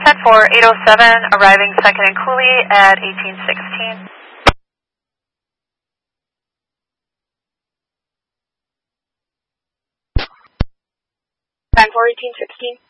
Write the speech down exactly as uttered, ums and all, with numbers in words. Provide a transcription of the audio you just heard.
ten four, eight oh seven, arriving second and Cooley at eighteen sixteen. ten four, eighteen sixteen.